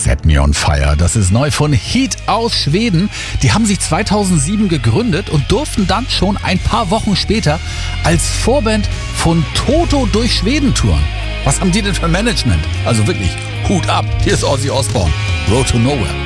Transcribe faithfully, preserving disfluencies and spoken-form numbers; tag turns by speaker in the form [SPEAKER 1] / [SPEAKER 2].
[SPEAKER 1] Set Me On Fire. Das ist neu von Heat aus Schweden. Die haben sich zweitausendsieben gegründet und durften dann schon ein paar Wochen später als Vorband von Toto durch Schweden touren. Was haben die denn für Management? Also wirklich, Hut ab. Hier ist Ozzy Osbourne. Road to Nowhere.